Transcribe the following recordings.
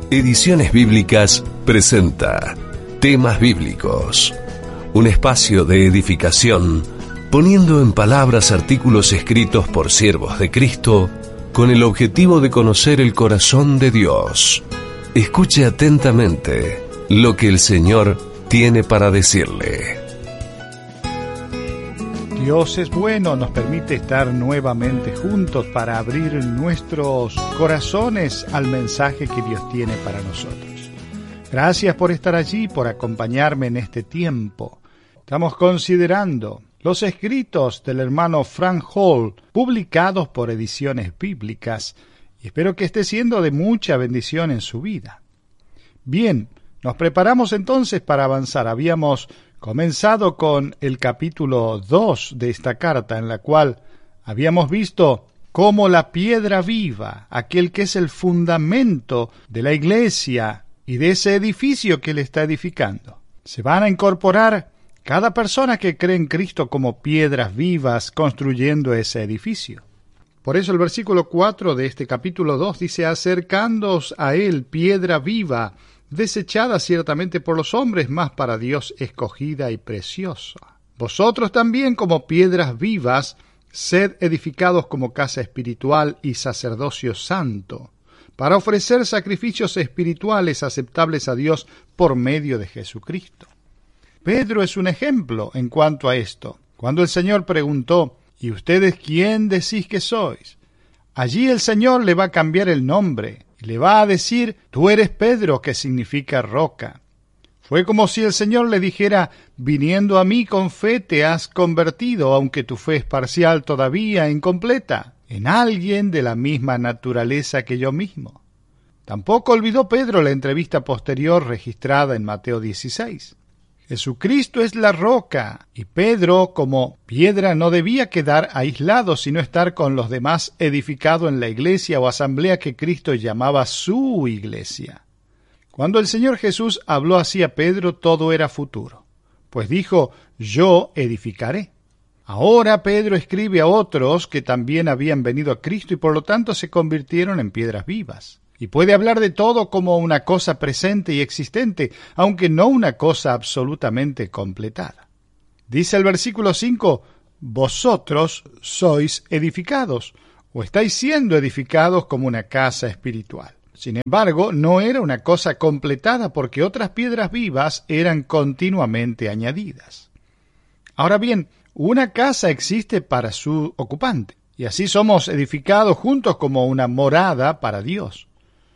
Ediciones Bíblicas presenta Temas Bíblicos, un espacio de edificación, poniendo en palabras artículos escritos por siervos de Cristo con el objetivo de conocer el corazón de Dios. Escuche atentamente lo que el Señor tiene para decirle. Dios es bueno, nos permite estar nuevamente juntos para abrir nuestros corazones al mensaje que Dios tiene para nosotros. Gracias por estar allí, por acompañarme en este tiempo. Estamos considerando los escritos del hermano Frank Hall, publicados por Ediciones Bíblicas, y espero que esté siendo de mucha bendición en su vida. Bien, nos preparamos entonces para avanzar. Habíamos comenzado con el capítulo 2 de esta carta, en la cual habíamos visto cómo la piedra viva, aquel que es el fundamento de la iglesia y de ese edificio que él está edificando, se van a incorporar cada persona que cree en Cristo como piedras vivas construyendo ese edificio. Por eso el versículo 4 de este capítulo 2 dice: acercándoos a él, piedra viva, desechada ciertamente por los hombres, mas para Dios escogida y preciosa. Vosotros también, como piedras vivas, sed edificados como casa espiritual y sacerdocio santo, para ofrecer sacrificios espirituales aceptables a Dios por medio de Jesucristo. Pedro es un ejemplo en cuanto a esto. Cuando el Señor preguntó: ¿y ustedes quién decís que sois? Allí el Señor le va a cambiar el nombre. Le va a decir: tú eres Pedro, que significa roca. Fue como si el Señor le dijera: viniendo a mí con fe te has convertido, aunque tu fe es parcial todavía, incompleta, en alguien de la misma naturaleza que yo mismo. Tampoco olvidó Pedro la entrevista posterior registrada en Mateo 16. Jesucristo es la roca, y Pedro, como piedra, no debía quedar aislado, sino estar con los demás edificado en la iglesia o asamblea que Cristo llamaba su iglesia. Cuando el Señor Jesús habló así a Pedro, todo era futuro, pues dijo: yo edificaré. Ahora Pedro escribe a otros que también habían venido a Cristo y por lo tanto se convirtieron en piedras vivas. Y puede hablar de todo como una cosa presente y existente, aunque no una cosa absolutamente completada. Dice el versículo 5, vosotros sois edificados, o estáis siendo edificados como una casa espiritual. Sin embargo, no era una cosa completada porque otras piedras vivas eran continuamente añadidas. Ahora bien, una casa existe para su ocupante, y así somos edificados juntos como una morada para Dios.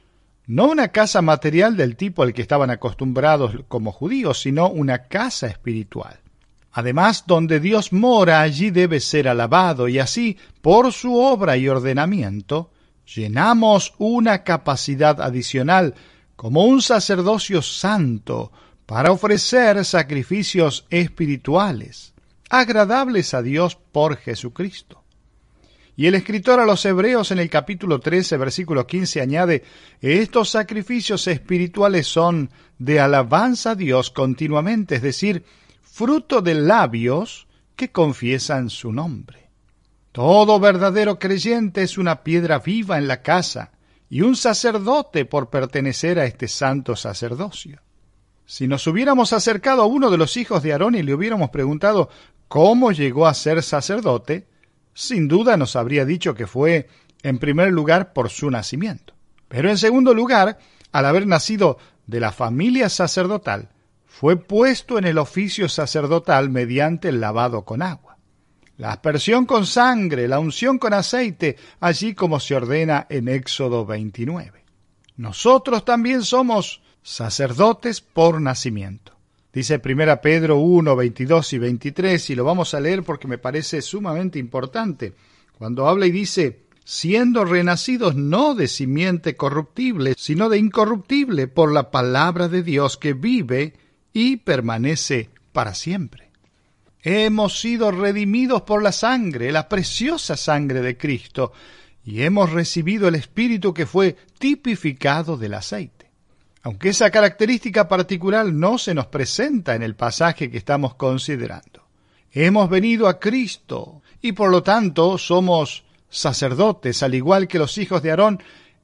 No una casa material del tipo al que estaban acostumbrados como judíos, sino una casa espiritual. Además, donde Dios mora, allí debe ser alabado, y así, por su obra y ordenamiento, llenamos una capacidad adicional como un sacerdocio santo para ofrecer sacrificios espirituales, agradables a Dios por Jesucristo. Y el escritor a los Hebreos en el capítulo 13, versículo 15 añade: estos sacrificios espirituales son de alabanza a Dios continuamente, es decir, fruto de labios que confiesan su nombre. Todo verdadero creyente es una piedra viva en la casa y un sacerdote por pertenecer a este santo sacerdocio. Si nos hubiéramos acercado a uno de los hijos de Aarón y le hubiéramos preguntado cómo llegó a ser sacerdote, sin duda nos habría dicho que fue, en primer lugar, por su nacimiento. Pero en segundo lugar, al haber nacido de la familia sacerdotal, fue puesto en el oficio sacerdotal mediante el lavado con agua, la aspersión con sangre, la unción con aceite, allí como se ordena en Éxodo 29. Nosotros también somos sacerdotes por nacimiento. Dice 1 Pedro 1, 22 y 23, y lo vamos a leer porque me parece sumamente importante. Cuando habla y dice: siendo renacidos no de simiente corruptible, sino de incorruptible, por la palabra de Dios que vive y permanece para siempre. Hemos sido redimidos por la sangre, la preciosa sangre de Cristo, y hemos recibido el Espíritu que fue tipificado del aceite. Aunque esa característica particular no se nos presenta en el pasaje que estamos considerando. Hemos venido a Cristo y por lo tanto somos sacerdotes, al igual que los hijos de Aarón,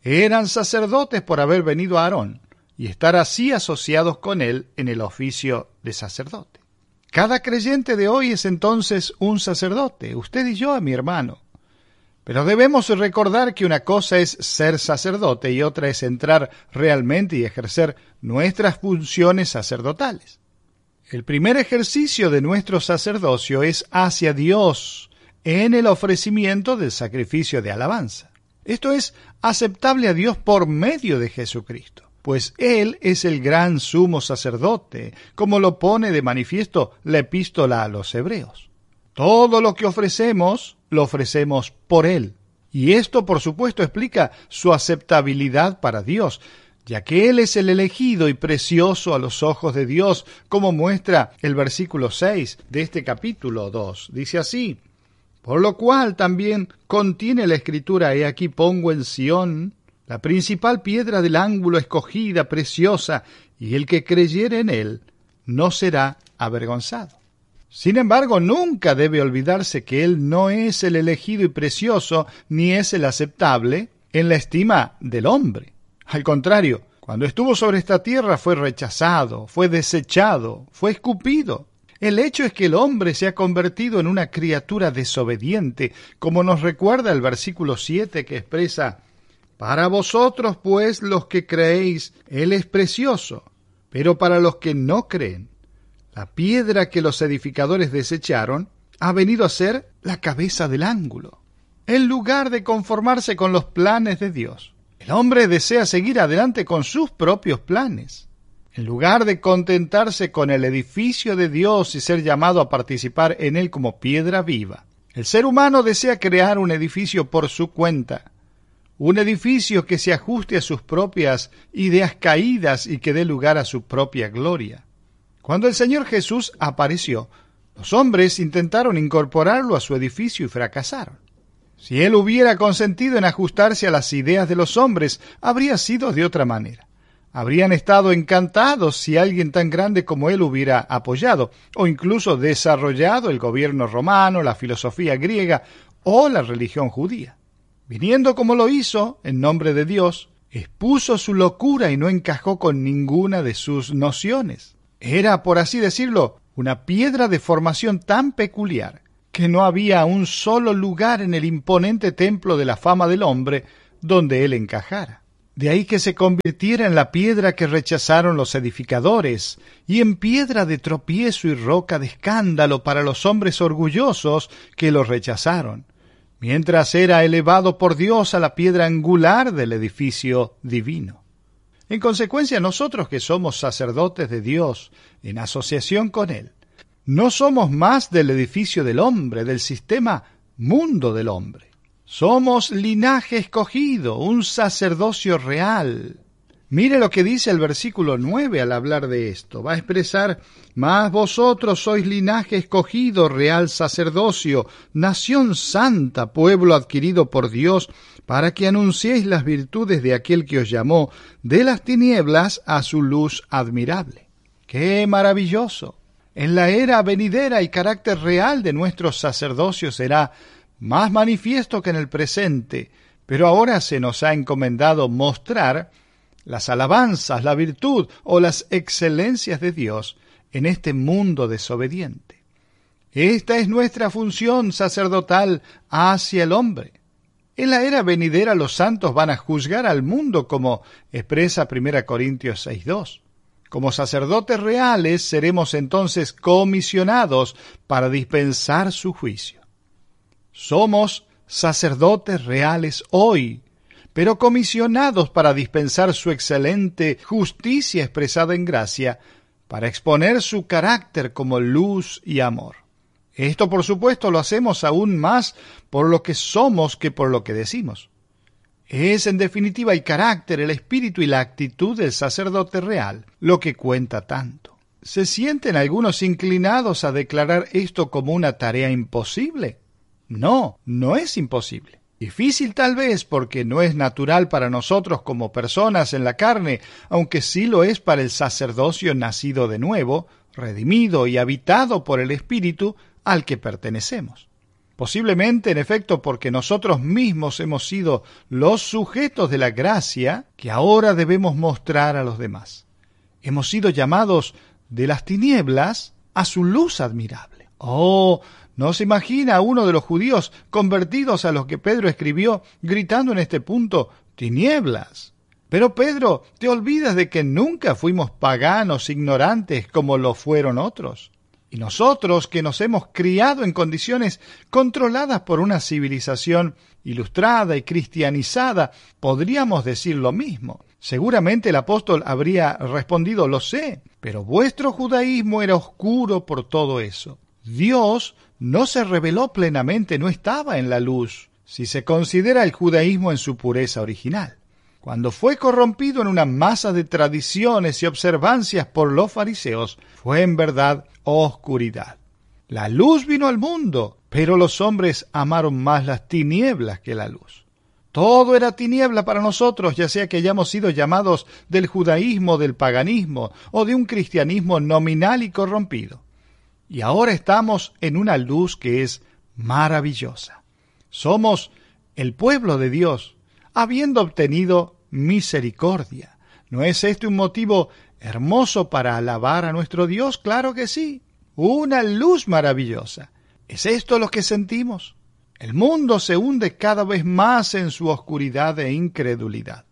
Eran sacerdotes por haber venido a Aarón y estar así asociados con él en el oficio de sacerdote. Cada creyente de hoy es entonces un sacerdote, usted y yo, mi hermano. Pero debemos recordar que una cosa es ser sacerdote y otra es entrar realmente y ejercer nuestras funciones sacerdotales. El primer ejercicio de nuestro sacerdocio es hacia Dios en el ofrecimiento del sacrificio de alabanza. Esto es aceptable a Dios por medio de Jesucristo, pues Él es el gran sumo sacerdote, como lo pone de manifiesto la epístola a los Hebreos. Todo lo que ofrecemos, lo ofrecemos por Él. Y esto, por supuesto, explica su aceptabilidad para Dios, ya que Él es el elegido y precioso a los ojos de Dios, como muestra el versículo 6 de este capítulo 2. Dice así: por lo cual también contiene la Escritura: he aquí pongo en Sión la principal piedra del ángulo, escogida, preciosa, y el que creyere en él no será avergonzado. Sin embargo, nunca debe olvidarse que Él no es el elegido y precioso, ni es el aceptable en la estima del hombre. Al contrario, cuando estuvo sobre esta tierra fue rechazado, fue desechado, fue escupido. El hecho es que el hombre se ha convertido en una criatura desobediente, como nos recuerda el versículo 7 que expresa: para vosotros, pues, los que creéis, Él es precioso, pero para los que no creen, la piedra que los edificadores desecharon ha venido a ser la cabeza del ángulo. En lugar de conformarse con los planes de Dios, el hombre desea seguir adelante con sus propios planes. En lugar de contentarse con el edificio de Dios y ser llamado a participar en él como piedra viva, el ser humano desea crear un edificio por su cuenta, un edificio que se ajuste a sus propias ideas caídas y que dé lugar a su propia gloria. Cuando el Señor Jesús apareció, los hombres intentaron incorporarlo a su edificio y fracasaron. Si Él hubiera consentido en ajustarse a las ideas de los hombres, habría sido de otra manera. Habrían estado encantados si alguien tan grande como Él hubiera apoyado, o incluso desarrollado el gobierno romano, la filosofía griega o la religión judía. Viniendo como lo hizo, en nombre de Dios, expuso su locura y no encajó con ninguna de sus nociones. Era, por así decirlo, una piedra de formación tan peculiar que no había un solo lugar en el imponente templo de la fama del hombre donde él encajara. De ahí que se convirtiera en la piedra que rechazaron los edificadores y en piedra de tropiezo y roca de escándalo para los hombres orgullosos que lo rechazaron, mientras era elevado por Dios a la piedra angular del edificio divino. En consecuencia, nosotros que somos sacerdotes de Dios en asociación con Él, no somos más del edificio del hombre, del sistema mundo del hombre. Somos linaje escogido, un sacerdocio real. Mire lo que dice el versículo 9 al hablar de esto. Va a expresar: mas vosotros sois linaje escogido, real sacerdocio, nación santa, pueblo adquirido por Dios, para que anunciéis las virtudes de aquel que os llamó de las tinieblas a su luz admirable. ¡Qué maravilloso! En la era venidera el carácter real de nuestro sacerdocio será más manifiesto que en el presente, pero ahora se nos ha encomendado mostrar las alabanzas, la virtud o las excelencias de Dios en este mundo desobediente. Esta es nuestra función sacerdotal hacia el hombre. En la era venidera los santos van a juzgar al mundo, como expresa 1 Corintios 6:2. Como sacerdotes reales seremos entonces comisionados para dispensar su juicio. Somos sacerdotes reales hoy, pero comisionados para dispensar su excelente justicia expresada en gracia, para exponer su carácter como luz y amor. Esto, por supuesto, lo hacemos aún más por lo que somos que por lo que decimos. Es, en definitiva, el carácter, el espíritu y la actitud del sacerdote real lo que cuenta tanto. ¿Se sienten algunos inclinados a declarar esto como una tarea imposible? No, no es imposible. Difícil tal vez porque no es natural para nosotros como personas en la carne, aunque sí lo es para el sacerdocio nacido de nuevo, redimido y habitado por el Espíritu al que pertenecemos. Posiblemente, en efecto, porque nosotros mismos hemos sido los sujetos de la gracia que ahora debemos mostrar a los demás. Hemos sido llamados de las tinieblas a su luz admirable. Oh, ¿no se imagina a uno de los judíos convertidos a los que Pedro escribió gritando en este punto, tinieblas? Pero Pedro, te olvidas de que nunca fuimos paganos, ignorantes como lo fueron otros. Y nosotros, que nos hemos criado en condiciones controladas por una civilización ilustrada y cristianizada, podríamos decir lo mismo. Seguramente el apóstol habría respondido, lo sé, pero vuestro judaísmo era oscuro por todo eso. Dios no se reveló plenamente, no estaba en la luz, si se considera el judaísmo en su pureza original. Cuando fue corrompido en una masa de tradiciones y observancias por los fariseos, fue en verdad oscuridad. La luz vino al mundo, pero los hombres amaron más las tinieblas que la luz. Todo era tiniebla para nosotros, ya sea que hayamos sido llamados del judaísmo, del paganismo o de un cristianismo nominal y corrompido. Y ahora estamos en una luz que es maravillosa. Somos el pueblo de Dios, habiendo obtenido misericordia. ¿No es este un motivo hermoso para alabar a nuestro Dios? Claro que sí. Una luz maravillosa. ¿Es esto lo que sentimos? El mundo se hunde cada vez más en su oscuridad e incredulidad.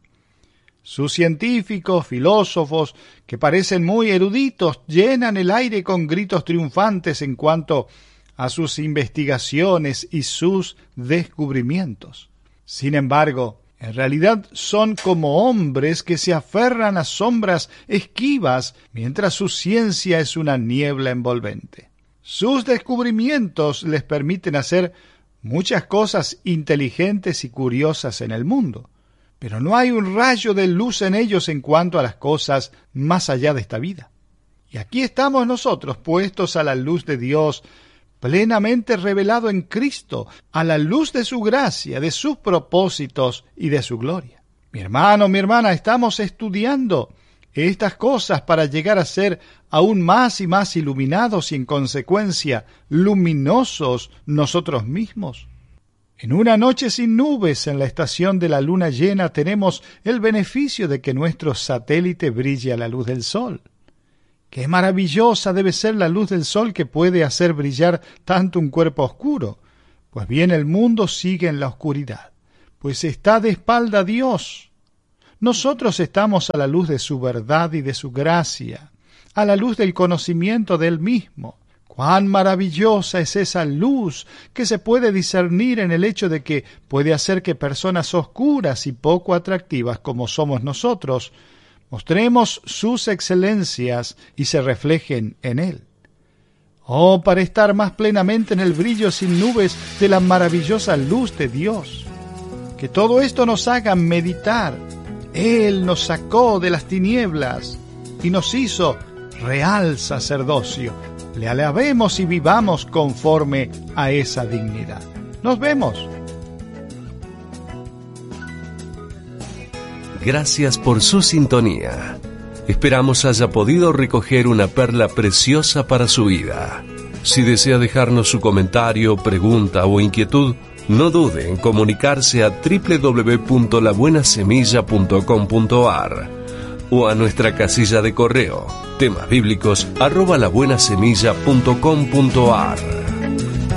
Sus científicos, filósofos, que parecen muy eruditos, llenan el aire con gritos triunfantes en cuanto a sus investigaciones y sus descubrimientos. Sin embargo, en realidad son como hombres que se aferran a sombras esquivas mientras su ciencia es una niebla envolvente. Sus descubrimientos les permiten hacer muchas cosas inteligentes y curiosas en el mundo, pero no hay un rayo de luz en ellos en cuanto a las cosas más allá de esta vida. Y aquí estamos nosotros puestos a la luz de Dios, plenamente revelado en Cristo, a la luz de su gracia, de sus propósitos y de su gloria. Mi hermano, mi hermana, estamos estudiando estas cosas para llegar a ser aún más y más iluminados y en consecuencia luminosos nosotros mismos. En una noche sin nubes en la estación de la luna llena tenemos el beneficio de que nuestro satélite brille a la luz del sol. ¡Qué maravillosa debe ser la luz del sol que puede hacer brillar tanto un cuerpo oscuro! Pues bien, el mundo sigue en la oscuridad, pues está de espalda a Dios. Nosotros estamos a la luz de su verdad y de su gracia, a la luz del conocimiento de Él mismo. ¡Cuán maravillosa es esa luz que se puede discernir en el hecho de que puede hacer que personas oscuras y poco atractivas como somos nosotros mostremos sus excelencias y se reflejen en Él! Oh, para estar más plenamente en el brillo sin nubes de la maravillosa luz de Dios. Que todo esto nos haga meditar. Él nos sacó de las tinieblas y nos hizo real sacerdocio. Le alabemos y vivamos conforme a esa dignidad. Nos vemos. Gracias por su sintonía. Esperamos haya podido recoger una perla preciosa para su vida. Si desea dejarnos su comentario, pregunta o inquietud, no dude en comunicarse a www.labuenasemilla.com.ar o a nuestra casilla de correo temasbíblicos@labuenasemilla.com.ar.